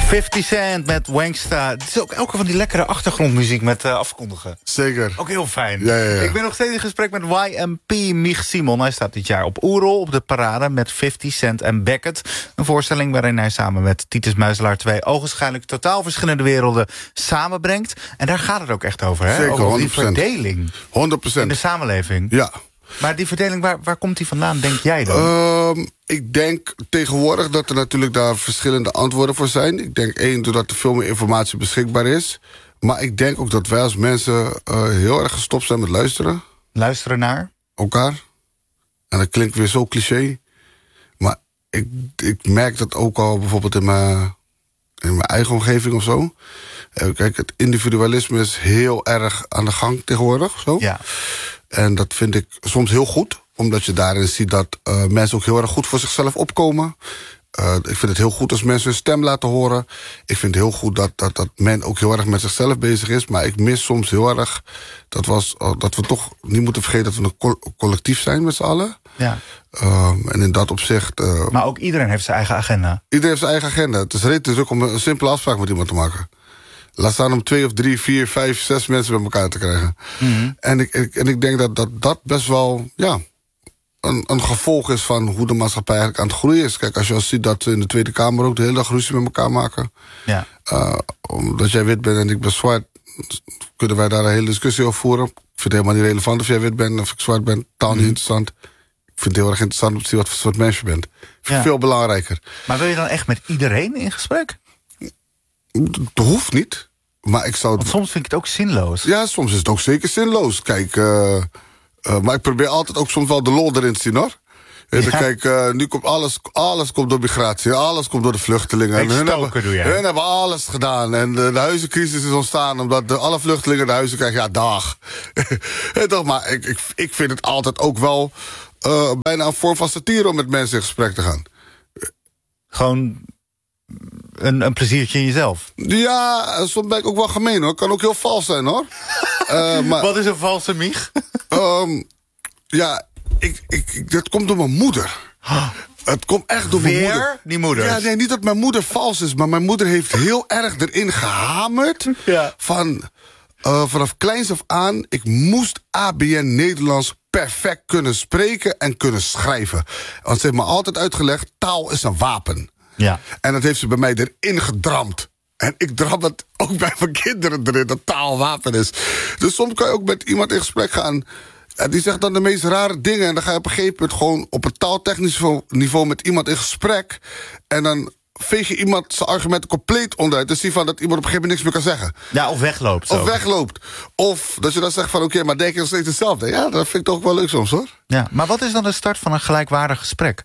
50 Cent met Wanksta. Het is ook elke van die lekkere achtergrondmuziek met afkondigen. Zeker. Ook heel fijn. Ja. Ik ben nog steeds in gesprek met YMP Mich Simon. Hij staat dit jaar op Oerol op de parade met 50 Cent en Beckett. Een voorstelling waarin hij samen met Titus Muizelaar 2 ogenschijnlijk totaal verschillende werelden samenbrengt. En daar gaat het ook echt over, hè? Zeker, over 100%. die verdeling 100%. in de samenleving. Ja. Maar die verdeling, waar komt die vandaan, denk jij dan? Ik denk tegenwoordig dat er natuurlijk daar verschillende antwoorden voor zijn. Ik denk doordat er veel meer informatie beschikbaar is. Maar ik denk ook dat wij als mensen heel erg gestopt zijn met luisteren. Luisteren naar? Elkaar. En dat klinkt weer zo cliché. Maar ik merk dat ook al bijvoorbeeld in mijn eigen omgeving of zo. Kijk, het individualisme is heel erg aan de gang tegenwoordig. Zo. Ja. En dat vind ik soms heel goed. Omdat je daarin ziet dat mensen ook heel erg goed voor zichzelf opkomen. Ik vind het heel goed als mensen hun stem laten horen. Ik vind het heel goed dat men ook heel erg met zichzelf bezig is. Maar ik mis soms heel erg dat we toch niet moeten vergeten dat we een collectief zijn met z'n allen. Ja. En in dat opzicht... Maar ook iedereen heeft zijn eigen agenda. Iedereen heeft zijn eigen agenda. Het is redelijk druk om een simpele afspraak met iemand te maken. Laat staan om 2 of 3, 4, 5, 6 mensen bij elkaar te krijgen. Mm-hmm. En ik denk dat best wel een gevolg is van hoe de maatschappij eigenlijk aan het groeien is. Kijk, als je al ziet dat ze in de Tweede Kamer ook de hele dag ruzie met elkaar maken. Ja. Omdat jij wit bent en ik ben zwart, kunnen wij daar een hele discussie over voeren. Ik vind het helemaal niet relevant of jij wit bent of ik zwart ben. Taal niet interessant. Ik vind het heel erg interessant om te zien wat voor soort mens je bent. Veel belangrijker. Maar wil je dan echt met iedereen in gesprek? Dat hoeft niet. Maar ik zou... Want soms vind ik het ook zinloos. Ja, soms is het ook zeker zinloos. Kijk, maar ik probeer altijd ook soms wel de lol erin te zien, hoor. Ja. Kijk, nu komt alles komt door migratie. Alles komt door de vluchtelingen. Hun hebben alles gedaan. En de huizencrisis is ontstaan omdat alle vluchtelingen de huizen krijgen. Ja, dag. Toch, maar ik vind het altijd ook wel bijna een vorm van satire om met mensen in gesprek te gaan. Gewoon een pleziertje in jezelf. Ja, soms ben ik ook wel gemeen, hoor. Kan ook heel vals zijn, hoor. Maar, wat is een valse Mich? Ja, dat komt door mijn moeder. Het komt echt door mijn moeder. Die moeder? Ja, nee, niet dat mijn moeder vals is, maar mijn moeder heeft heel erg erin gehamerd. Ja. Vanaf kleins af aan, ik moest ABN Nederlands perfect kunnen spreken en kunnen schrijven. Want ze heeft me altijd uitgelegd, taal is een wapen. Ja. En dat heeft ze bij mij erin gedramd. En ik dram het ook bij mijn kinderen erin, dat taal een wapen is. Dus soms kan je ook met iemand in gesprek gaan. En die zegt dan de meest rare dingen. En dan ga je op een gegeven moment gewoon op een taaltechnisch niveau met iemand in gesprek. En dan veeg je iemand zijn argumenten compleet onderuit. Dus zie van dat iemand op een gegeven moment niks meer kan zeggen. Ja, of wegloopt. Zo. Of dat je dan zegt van oké, maar denk je nog steeds hetzelfde? Ja, dat vind ik toch wel leuk soms, hoor. Ja, maar wat is dan de start van een gelijkwaardig gesprek?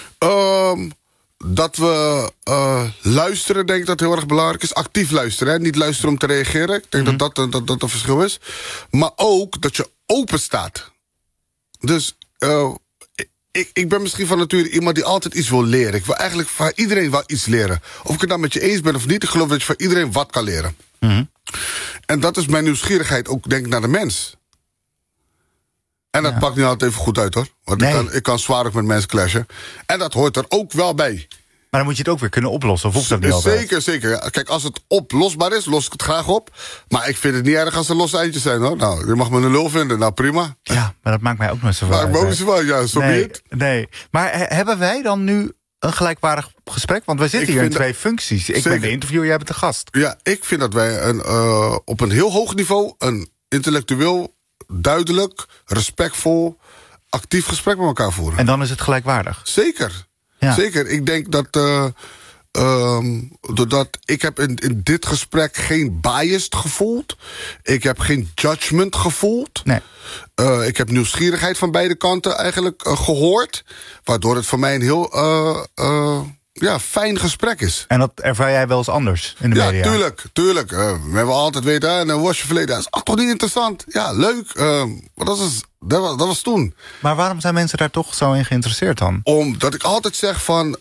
Dat we luisteren, denk ik dat heel erg belangrijk is. Actief luisteren, hè? Niet luisteren om te reageren. Ik denk dat een verschil is. Maar ook dat je open staat. Dus ik ben misschien van nature iemand die altijd iets wil leren. Ik wil eigenlijk van iedereen wel iets leren. Of ik het nou met je eens ben of niet, ik geloof dat je van iedereen wat kan leren. Mm-hmm. En dat is mijn nieuwsgierigheid ook, denk ik, naar de mens. En dat pakt niet altijd even goed uit, hoor. Want ik kan zwaar ook met mensen clashen. En dat hoort er ook wel bij. Maar dan moet je het ook weer kunnen oplossen, of hoeft dat niet altijd? Zeker. Kijk, als het oplosbaar is, los ik het graag op. Maar ik vind het niet erg als er losse eindjes zijn, hoor. Nou, je mag me een lul vinden, nou prima. Ja, maar dat maakt mij ook nooit zo uit. Nee. Maar hebben wij dan nu een gelijkwaardig gesprek? Want wij zitten hier in twee functies. Ik ben de interviewer, jij bent de gast. Ja, ik vind dat wij op een heel hoog niveau een intellectueel, duidelijk, respectvol, actief gesprek met elkaar voeren. En dan is het gelijkwaardig? Zeker. Ja. Zeker. Ik denk dat doordat ik heb in dit gesprek geen bias gevoeld. Ik heb geen judgment gevoeld. Nee. Ik heb nieuwsgierigheid van beide kanten eigenlijk gehoord. Waardoor het voor mij een heel fijn gesprek is. En dat ervaar jij wel eens anders in de media? Ja, tuurlijk. We hebben altijd weten, en een wasje verleden. Dat is toch niet interessant? Ja, leuk. Maar dat was toen. Maar waarom zijn mensen daar toch zo in geïnteresseerd dan? Omdat ik altijd zeg van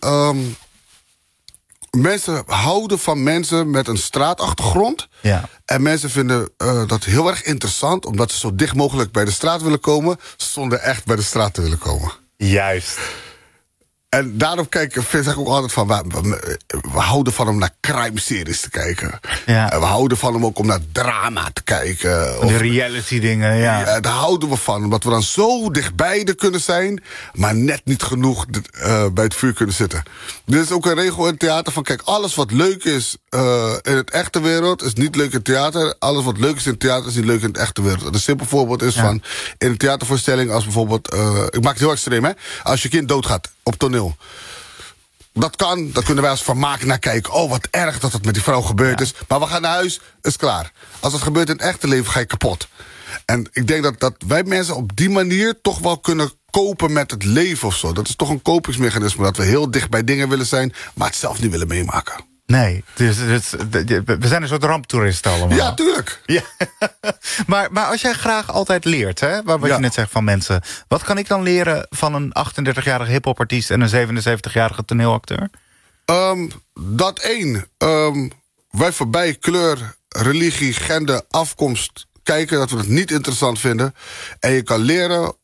mensen houden van mensen met een straatachtergrond. Ja. En mensen vinden dat heel erg interessant, omdat ze zo dicht mogelijk bij de straat willen komen, zonder echt bij de straat te willen komen. Juist. En daarom zeg ik ook altijd van... We houden van om naar crime-series te kijken. Ja. En we houden van hem ook om naar drama te kijken. De reality dingen, ja. Daar houden we van, omdat we dan zo dichtbij er kunnen zijn... maar net niet genoeg bij het vuur kunnen zitten. Er is ook een regel in het theater van... kijk, alles wat leuk is in het echte wereld is niet leuk in het theater. Alles wat leuk is in het theater is niet leuk in het echte wereld. En een simpel voorbeeld is van... in een theatervoorstelling als bijvoorbeeld... ik maak het heel extreem, hè. Als je kind doodgaat op toneel... Dat kan, daar kunnen wij als vermaak naar kijken. Oh, wat erg dat het met die vrouw gebeurd is. Maar we gaan naar huis, is klaar. Als het gebeurt in het echte leven, ga je kapot. En ik denk dat wij mensen op die manier toch wel kunnen kopen met het leven of zo. Dat is toch een kopingsmechanisme. Dat we heel dicht bij dingen willen zijn, maar het zelf niet willen meemaken. Nee, dus we zijn een soort ramptoeristen allemaal. Ja, tuurlijk. Ja. maar als jij graag altijd leert, hè, wat je net zegt van mensen... wat kan ik dan leren van een 38-jarige hiphopartiest... en een 77-jarige toneelacteur? Dat één. Wij voorbij kleur, religie, gender, afkomst kijken... dat we het niet interessant vinden. En je kan leren...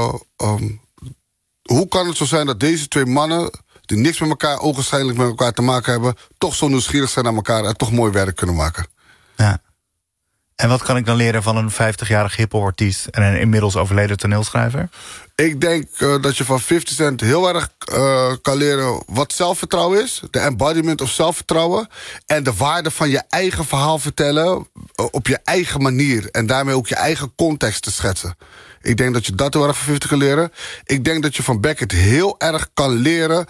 hoe kan het zo zijn dat deze twee mannen... die niks met elkaar, ogenschijnlijk met elkaar te maken hebben... toch zo nieuwsgierig zijn naar elkaar en toch mooi werk kunnen maken. Ja. En wat kan ik dan leren van een 50-jarige hiphopartiest... en een inmiddels overleden toneelschrijver? Ik denk dat je van 50 Cent heel erg kan leren wat zelfvertrouwen is. De embodiment of zelfvertrouwen. En de waarde van je eigen verhaal vertellen op je eigen manier. En daarmee ook je eigen context te schetsen. Ik denk dat je dat heel erg van 50 kan leren. Ik denk dat je van Beckett heel erg kan leren...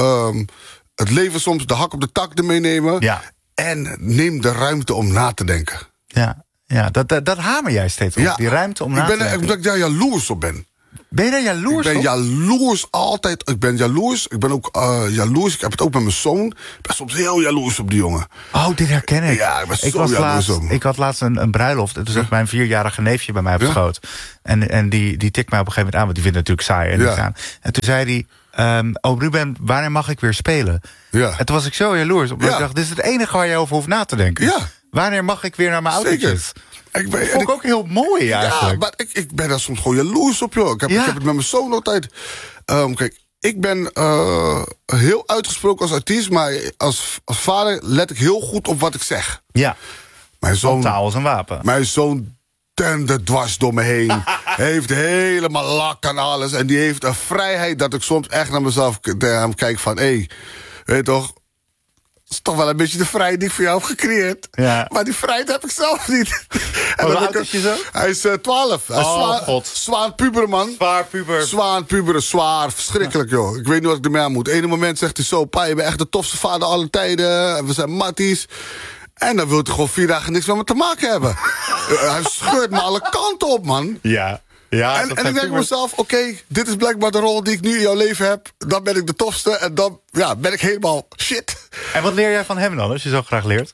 het leven soms de hak op de tak ermee nemen. Ja. En neem de ruimte om na te denken. Ja, dat hamer jij steeds op. Ja, die ruimte om na te denken. Omdat ik daar jaloers op ben. Ben je daar jaloers op? Ik ben jaloers altijd. Ik ben jaloers. Ik ben ook jaloers. Ik heb het ook met mijn zoon. Ik ben soms heel jaloers op die jongen. Oh, dit herken ik. Ja, ik ben zo jaloers op hem. Ik had laatst een bruiloft. Toen zat mijn 4-jarige neefje bij mij op schoot. En die tikt mij op een gegeven moment aan. Want die vindt het natuurlijk saai. En toen zei hij... Ruben, wanneer mag ik weer spelen? Ja. En toen was ik zo jaloers. Omdat ik dacht, dit is het enige waar je over hoeft na te denken. Ja. Wanneer mag ik weer naar mijn autootjes? Dat vond ik ook heel mooi eigenlijk. Ja, maar ik ben daar soms gewoon jaloers op, joh. Ik heb het met mijn zoon altijd. Kijk, ik ben heel uitgesproken als artiest... maar als vader let ik heel goed op wat ik zeg. Ja, mijn zoon, taal is een wapen. Mijn zoon tende dwars door me heen. Heeft helemaal lak aan alles. En die heeft een vrijheid dat ik soms echt naar mezelf kijk van... weet je toch... Het is toch wel een beetje de vrijheid die ik voor jou heb gecreëerd. Ja. Maar die vrijheid heb ik zelf niet. Hoe oud is je zo? Hij is 12. Hij is zwaan puber, man. Zwaan puber, zwaar. Verschrikkelijk, joh. Ik weet niet wat ik ermee aan moet. Ene moment zegt hij zo... Pa, je bent echt de tofste vader aller tijden. En we zijn matties. En dan wil hij gewoon 4 dagen niks met me te maken hebben. Hij scheurt me alle kanten op, man. Ja. Ja, en ik denk bij mezelf, oké, dit is blijkbaar de rol die ik nu in jouw leven heb. Dan ben ik de tofste en dan ben ik helemaal shit. En wat leer jij van hem dan, als je zo graag leert?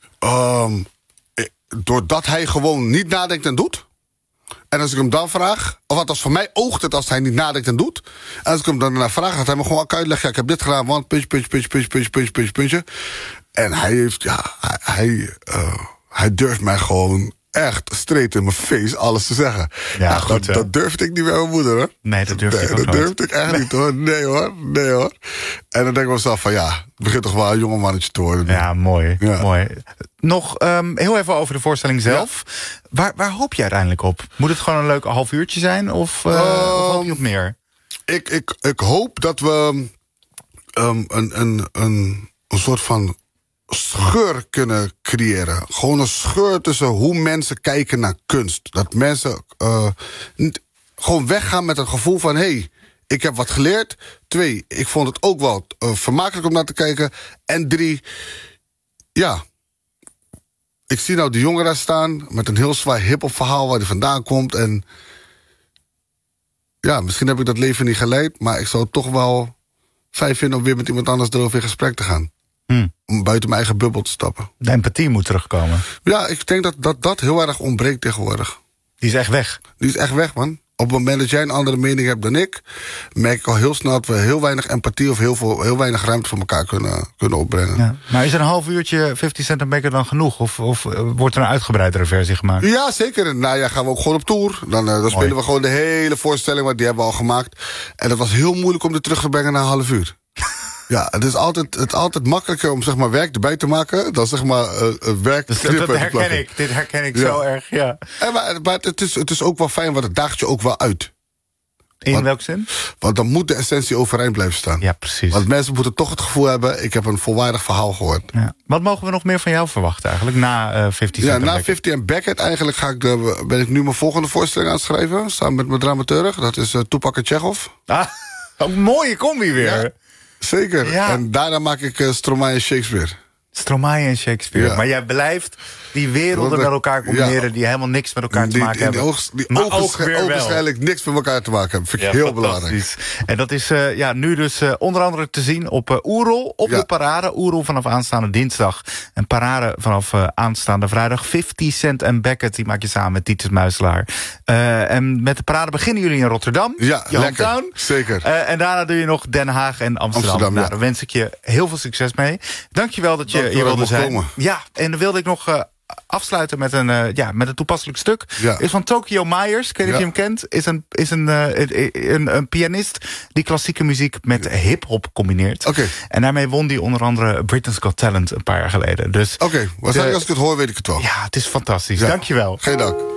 Doordat hij gewoon niet nadenkt en doet. En als ik hem dan vraag, of althans voor mij oogt het als hij niet nadenkt en doet. En als ik hem dan naar vraag, gaat hij me gewoon uitleggen. Ja, ik heb dit gedaan, want puntje. En hij heeft, hij durft mij gewoon... echt straight in mijn face alles te zeggen. Ja, goed, dat durfde ik niet bij mijn moeder, hoor. Nee, dat durfde ik ook nooit. Dat durfde ik echt niet, hoor. Nee, hoor. En dan denk ik mezelf van, het begint toch wel een jonge mannetje te worden. Ja, mooi. Mooi. Nog heel even over de voorstelling zelf. Ja. Waar hoop je uiteindelijk op? Moet het gewoon een leuk half uurtje zijn? Of hoop je op meer? Ik hoop dat we een soort van... scheur kunnen creëren. Gewoon een scheur tussen hoe mensen kijken naar kunst. Dat mensen gewoon weggaan met het gevoel van... hey, ik heb wat geleerd. 2, ik vond het ook wel vermakelijk om naar te kijken. En 3, ik zie nou die jongen daar staan... met een heel zwaar hiphop verhaal waar hij vandaan komt. En misschien heb ik dat leven niet geleid... maar ik zou het toch wel fijn vinden om weer met iemand anders erover in gesprek te gaan. Om buiten mijn eigen bubbel te stappen. De empathie moet terugkomen. Ja, ik denk dat heel erg ontbreekt tegenwoordig. Die is echt weg? Die is echt weg, man. Op het moment dat jij een andere mening hebt dan ik... merk ik al heel snel dat we heel weinig empathie... of heel weinig ruimte voor elkaar kunnen opbrengen. Ja. Maar is een half uurtje 50 Cent en Becker dan genoeg? Of wordt er een uitgebreidere versie gemaakt? Ja, zeker. Gaan we ook gewoon op tour. Dan spelen we gewoon de hele voorstelling... want die hebben we al gemaakt. En dat was heel moeilijk om dit terug te brengen na een half uur. Ja, het is altijd makkelijker om zeg maar werk erbij te maken dan zeg maar werk. Dus dat herken ik. Dit herken ik zo erg, ja. Maar het is ook wel fijn, want het daagt je ook wel uit. In welk zin? Want dan moet de essentie overeind blijven staan. Ja, precies. Want mensen moeten toch het gevoel hebben, ik heb een volwaardig verhaal gehoord. Ja. Wat mogen we nog meer van jou verwachten eigenlijk, na 50 Cent? Ja, na 50 en Beckett eigenlijk ben ik nu mijn volgende voorstelling aan het schrijven. Samen met mijn dramaturg. Dat is Tupac en Chekhov. Ah, een mooie combi weer. Ja, zeker. Ja. En daarna maak ik Stromae en Shakespeare. Stromae en Shakespeare. Ja. Maar jij blijft die werelden met elkaar combineren... die helemaal niks met elkaar te maken hebben. Die ogenschijnlijk niks met elkaar te maken hebben. Vind ik heel belangrijk. En dat is nu dus onder andere te zien op Oerol. Op de parade. Oerol vanaf aanstaande dinsdag. En parade vanaf aanstaande vrijdag. 50 Cent en Beckett, die maak je samen met Titus Muiselaar. En met de parade beginnen jullie in Rotterdam. Ja, lekker. Zeker. En daarna doe je nog Den Haag en Amsterdam. Nou, daar wens ik je heel veel succes mee. Dankjewel dat je hier wilde zijn. Komen. Ja, en dan wilde ik nog afsluiten met een toepasselijk stuk. Ja. Is van Tokyo Myers, ik weet niet of je hem kent. Is een pianist die klassieke muziek met hip-hop combineert. Okay. En daarmee won hij onder andere Britain's Got Talent een paar jaar geleden. Dus waarschijnlijk als ik het hoor, weet ik het wel. Ja, het is fantastisch. Dankjewel. Geen dank.